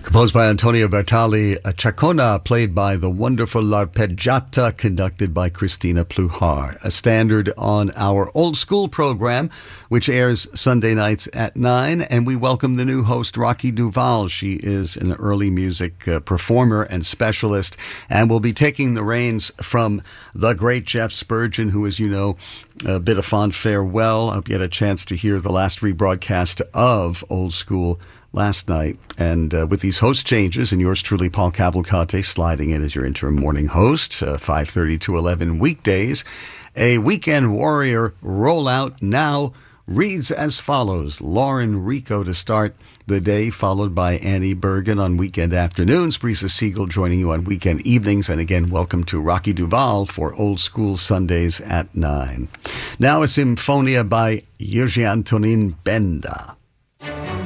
Composed by Antonio Bertali, Chacona, played by the wonderful L'Arpeggiata, conducted by Christina Pluhar. A standard on our old school program, which airs Sunday nights at 9. And we welcome the new host, Rocky Duval. She is an early music performer and specialist, and will be taking the reins from the great Jeff Spurgeon, who, as you know, a bit of fond farewell. I hope you had a chance to hear the last rebroadcast of Old School last night. And with these host changes, and yours truly, Paul Cavalcante, sliding in as your interim morning host, 5:30 to 11 weekdays, a Weekend Warrior rollout now reads as follows. Lauren Rico to start the day, followed by Annie Bergen on weekend afternoons. Brisa Siegel joining you on weekend evenings. And again, welcome to Rocky Duval for Old School Sundays at 9. Now a Sinfonia by Jiří Antonín Benda.